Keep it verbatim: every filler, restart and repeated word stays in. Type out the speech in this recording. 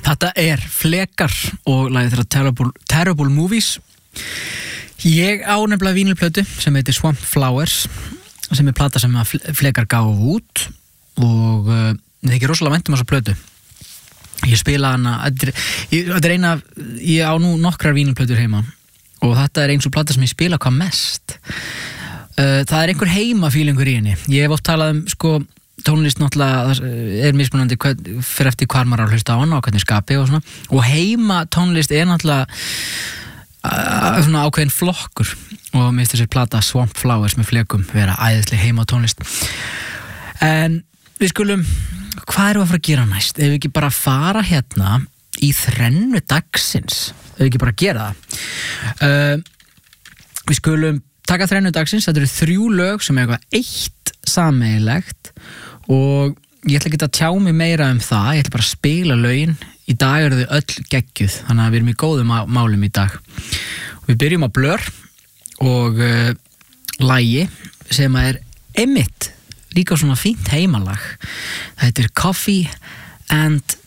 Þetta er Flekar og lagið þeirra Terrible, Terrible Movies. Ég á nefnilega vínilplötu sem heitir Swamp Flowers, sem er plata sem að Flekar gáfu út og uh, það er ekki rosalega vænt um þessa plötu. Ég spila hana, þetta er eina, ég á nú nokkrar vínilplötur heima og þetta er eins og plata sem ég spila hvað mest. Uh, það er einhver heimafílingur í henni. Ég hef oft talað um, sko, tónlist náttúrulega er mismunandi fyrir eftir hvar maður er að hlusta á hana og hvernig skapi og svona, og heima tónlist er náttúrulega uh, svona ákveðin flokkur og mér finnst þessi plata Swamp Flowers með Flekum vera æðisleg heima tónlist. En við skulum, hvað erum við að fara að gera næst? Ef við ekki bara fara hérna í þrennu dagsins, ef við ekki bara gera það. Uh, við skulum taka þrennu dagsins, þetta eru þrjú lög sem er eitthvað eitt sameiginlegt og ég ætla ekki að tjá mig meira um það, ég ætla bara að spila lögin. Í dag eru þau öll geggjuð, þannig að við erum í góðum málum í dag. Og við byrjum á Blur og uh, lagi sem er einmitt líka svona fínt heimalag. Það heitir Coffee and